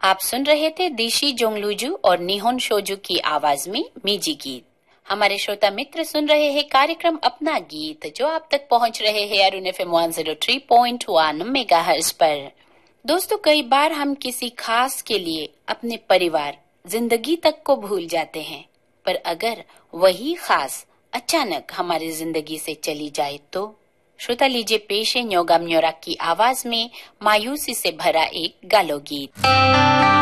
आप सुन रहे थे दिशी जोंगलूजू और निहोन शोजू की आवाज में मीजी गीत। हमारे श्रोता मित्र सुन रहे हैं कार्यक्रम अपना गीत, जो आप तक पहुंच रहे हैं अरुण FM 103.1 मेगाहर्ट्ज पर। दोस्तों, कई बार हम किसी खास के लिए अपने परिवार, जिंदगी तक को भूल जाते हैं, पर अगर वही खास अचानक हमारी जिंदगी से चली जाए तो। श्रोता, लीजिए पेश है न्योगाम न्योरा की आवाज में मायूसी से भरा एक गालो गीत।